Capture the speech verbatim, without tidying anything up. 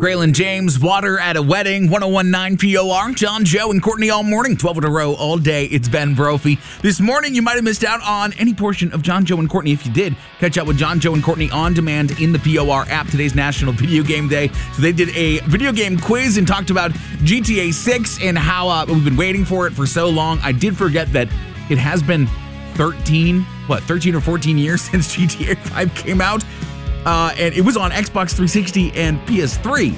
Graylin James, Water at a Wedding, one oh one point nine P O R. John, Joe, and Courtney all morning, twelve in a row, all day. It's Ben Brophy. This morning, you might have missed out on any portion of John, Joe, and Courtney. If you did, catch up with John, Joe, and Courtney on demand in the P O R app. Today's National Video Game Day. So they did a video game quiz and talked about G T A six and how uh, we've been waiting for it for so long. I did forget that it has been thirteen, what, thirteen or fourteen years since G T A five came out. Uh, and it was on Xbox three sixty and P S three.